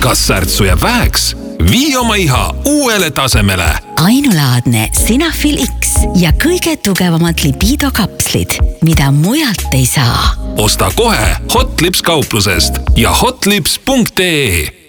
Kas särtsu jääb väheks? Vii oma iha uuele tasemele. Ainulaadne Sinafil X ja kõige tugevamad libido-kapslid, mida mujalt ei saa. Osta kohe Hotlips kauplusest ja hotlips.ee.